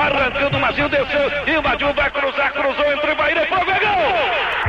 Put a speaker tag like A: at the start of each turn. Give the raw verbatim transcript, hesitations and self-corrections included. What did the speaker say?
A: arrancando o Mazinho, desceu, invadiu, vai cruzar, cruzou entre Bahia e Fogão.